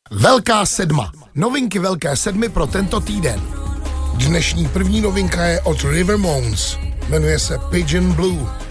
Velká sedma. Novinky Velké sedmy pro tento týden. Dnešní první novinka je od River Mounds. Jmenuje se Pigeon Blue.